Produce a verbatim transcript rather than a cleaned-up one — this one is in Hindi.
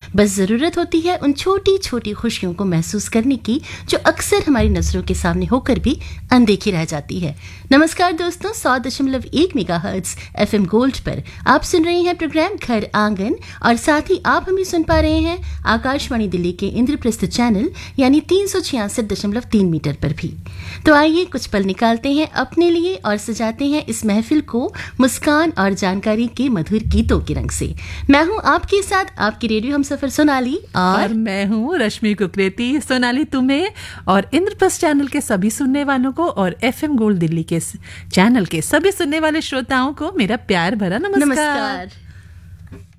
बस ज़रूरत होती है उन छोटी छोटी खुशियों को महसूस करने की जो अक्सर हमारी नज़रों के सामने होकर भी अनदेखी रह जाती है। नमस्कार दोस्तों, सौ दशमलव एक मेगाहर्ट्ज़ एफएम गोल्ड पर आप सुन रहे हैं प्रोग्राम घर आंगन और साथ ही आप हमें सुन पा रहे हैं आकाशवाणी दिल्ली के इंद्रप्रस्थ चैनल यानी तीन सौ छियासठ दशमलव तीन मीटर पर भी। तो आइए कुछ पल निकालते हैं अपने लिए और सजाते हैं इस महफिल को मुस्कान और जानकारी के मधुर गीतों के रंग से। मैं हूं आपके साथ आपकी रेडियो हमसफर सोनाली और, और मैं हूं रश्मि कुकरेती। सोनाली, तुम्हें और इंद्रप्रस्थ चैनल के सभी सुनने वालों को और एफएम गोल्ड दिल्ली के चैनल के सभी सुनने वाले श्रोताओं को मेरा प्यार भरा नमस्कार, नमस्कार।